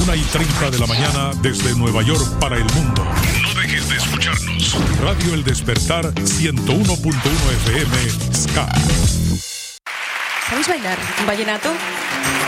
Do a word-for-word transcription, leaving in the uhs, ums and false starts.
una y treinta de la mañana desde Nueva York para el mundo. No dejes de escucharnos. Radio El Despertar ciento uno punto uno F M Ska. ¿Sabéis bailar un vallenato?